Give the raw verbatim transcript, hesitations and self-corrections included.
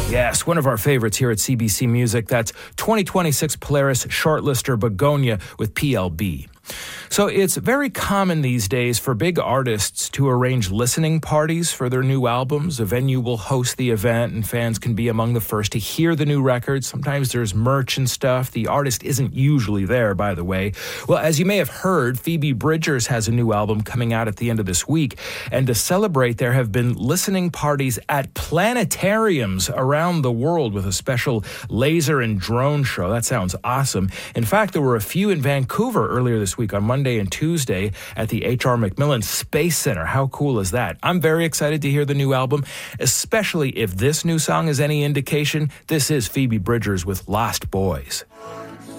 Yes, one of our favorites here at C B C Music. That's twenty twenty-six Polaris shortlister Begonia with P L B. So it's very common these days for big artists to arrange listening parties for their new albums. A venue will host the event and fans can be among the first to hear the new records. Sometimes there's merch and stuff. The artist isn't usually there, by the way. Well, as you may have heard, Phoebe Bridgers has a new album coming out at the end of this week. And to celebrate, there have been listening parties at planetariums around the world with a special laser and drone show. That sounds awesome. In fact, there were a few in Vancouver earlier this week on Monday and Tuesday at the H R McMillan Space Center. How cool is that? I'm very excited to hear the new album, especially if this new song is any indication. This is Phoebe Bridgers with Lost Boys.